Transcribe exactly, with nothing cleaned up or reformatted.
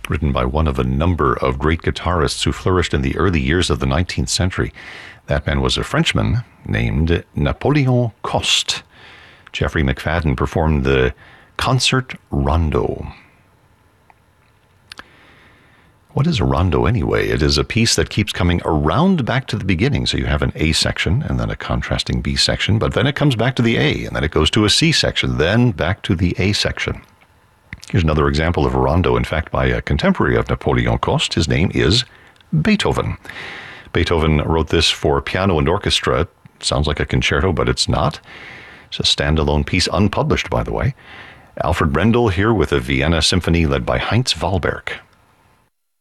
written by one of a number of great guitarists who flourished in the early years of the nineteenth century. That man was a Frenchman named Napoleon Coste. Jeffrey McFadden performed the Concert Rondo. What is a rondo anyway? It is a piece that keeps coming around back to the beginning. So you have an A section and then a contrasting B section, but then it comes back to the A and then it goes to a C section, then back to the A section. Here's another example of a rondo, in fact, by a contemporary of Napoleon Coste. His name is Beethoven. Beethoven wrote this for piano and orchestra. It sounds like a concerto, but it's not. It's a standalone piece, unpublished, by the way. Alfred Brendel here with a Vienna Symphony led by Heinz Wahlberg.